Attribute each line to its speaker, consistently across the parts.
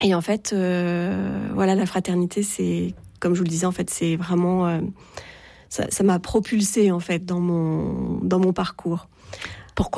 Speaker 1: Et en fait, la fraternité, c'est, comme je vous le disais, en fait, c'est vraiment, ça m'a propulsée en fait dans mon parcours.
Speaker 2: Pourquoi ?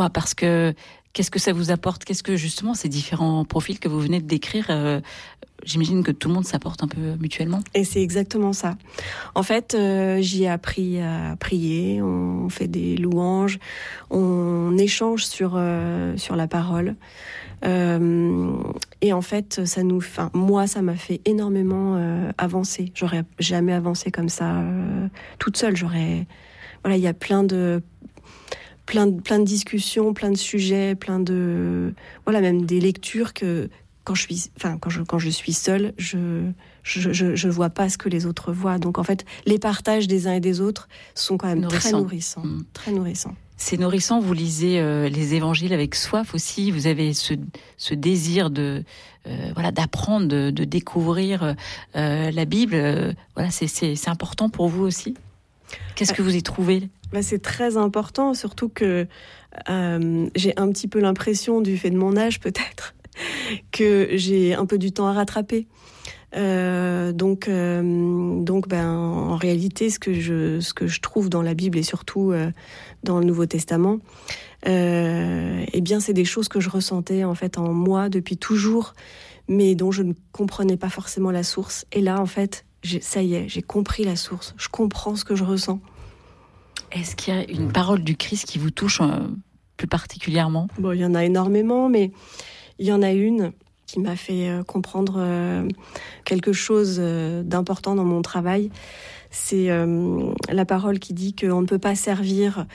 Speaker 2: Parce que qu'est-ce que ça vous apporte ? Qu'est-ce que justement ces différents profils que vous venez de décrire, j'imagine que tout le monde s'apporte un peu mutuellement.
Speaker 1: Et c'est exactement ça. En fait, j'y ai appris à prier, on fait des louanges, on échange sur la parole. Et en fait, moi, ça m'a fait énormément avancer. J'aurais jamais avancé comme ça toute seule. Il y a plein de discussions, plein de sujets, même des lectures que quand je suis seule, je vois pas ce que les autres voient. Donc en fait, les partages des uns et des autres sont quand même très nourrissants, très nourrissants.
Speaker 2: C'est nourrissant. Vous lisez les évangiles avec soif aussi. Vous avez ce désir d'apprendre, de découvrir la Bible. C'est important pour vous aussi. Qu'est-ce que vous y trouvez ?
Speaker 1: C'est très important, surtout que j'ai un petit peu l'impression, du fait de mon âge peut-être, que j'ai un peu du temps à rattraper. Donc, en réalité, ce que je trouve dans la Bible et surtout dans le Nouveau Testament, c'est des choses que je ressentais en fait en moi depuis toujours, mais dont je ne comprenais pas forcément la source. Et là, en fait, ça y est, j'ai compris la source. Je comprends ce que je ressens.
Speaker 2: Est-ce qu'il y a une parole du Christ qui vous touche plus particulièrement ?
Speaker 1: Il y en a énormément, mais il y en a une qui m'a fait comprendre quelque chose d'important dans mon travail. C'est la parole qui dit qu'on ne peut pas servir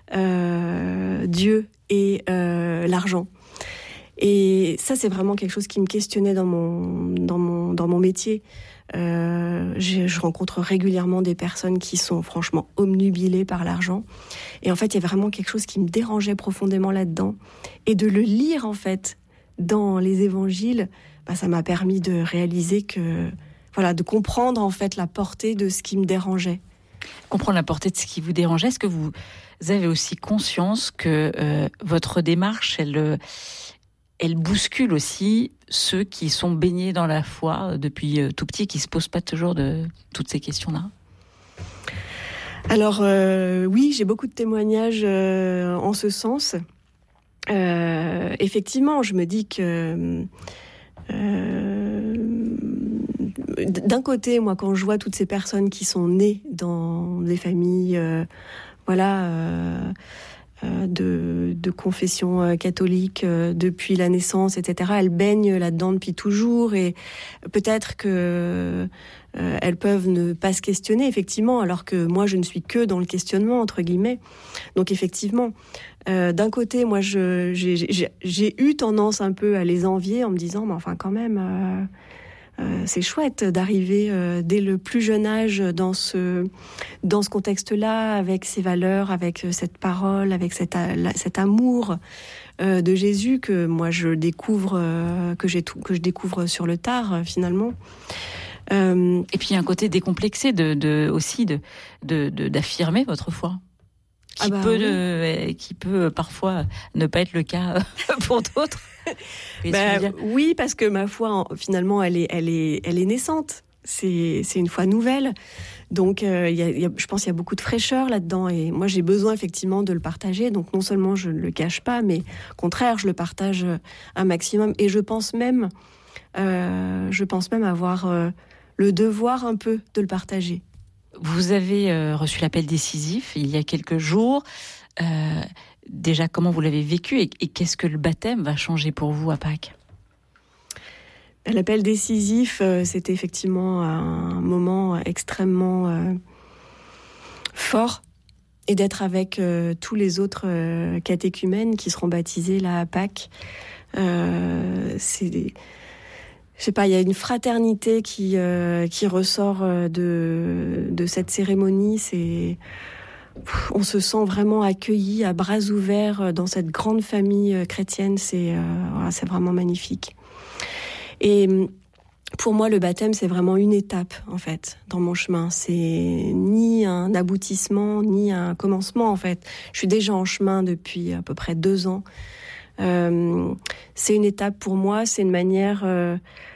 Speaker 1: Dieu et l'argent. Et ça, c'est vraiment quelque chose qui me questionnait dans mon métier. Je rencontre régulièrement des personnes qui sont franchement obnubilées par l'argent. Et en fait, il y a vraiment quelque chose qui me dérangeait profondément là-dedans. Et de le lire, en fait, dans les évangiles, ça m'a permis de réaliser de comprendre, en fait, la portée de ce qui me dérangeait.
Speaker 2: Comprendre la portée de ce qui vous dérangeait. Est-ce que vous avez aussi conscience que votre démarche, elle bouscule aussi ceux qui sont baignés dans la foi depuis tout petit, qui ne se posent pas toujours de toutes ces questions-là ?
Speaker 1: Alors oui, j'ai beaucoup de témoignages en ce sens. Effectivement, je me dis que d'un côté, moi, quand je vois toutes ces personnes qui sont nées dans des familles de confession catholique depuis la naissance, etc. Elles baignent là-dedans depuis toujours et peut-être que elles peuvent ne pas se questionner, effectivement, alors que moi, je ne suis que dans le questionnement, entre guillemets. Donc, effectivement, d'un côté, moi, j'ai eu tendance un peu à les envier en me disant, mais enfin, quand même... c'est chouette d'arriver dès le plus jeune âge dans ce contexte-là, avec ces valeurs, avec cette parole, avec cet amour de Jésus que moi je découvre, que je découvre sur le tard finalement.
Speaker 2: Et puis il y a un côté décomplexé aussi d'affirmer votre foi. Qui peut parfois ne pas être le cas pour d'autres.
Speaker 1: Oui, parce que ma foi, finalement, elle est naissante. C'est une foi nouvelle. Donc, je pense qu'il y a beaucoup de fraîcheur là-dedans. Et moi, j'ai besoin effectivement de le partager. Donc, non seulement je ne le cache pas, mais au contraire, je le partage un maximum. Et je pense même avoir le devoir un peu de le partager.
Speaker 2: Vous avez reçu l'appel décisif il y a quelques jours. Déjà, comment vous l'avez vécu et qu'est-ce que le baptême va changer pour vous à Pâques ?
Speaker 1: L'appel décisif, c'était effectivement un moment extrêmement fort. Et d'être avec tous les autres catéchumènes qui seront baptisés là à Pâques. Je sais pas, il y a une fraternité qui ressort de cette cérémonie. On se sent vraiment accueilli à bras ouverts dans cette grande famille chrétienne. C'est vraiment magnifique. Et pour moi, le baptême, c'est vraiment une étape, en fait, dans mon chemin. C'est ni un aboutissement, ni un commencement, en fait. Je suis déjà en chemin depuis à peu près 2 ans. C'est une étape pour moi, c'est une manière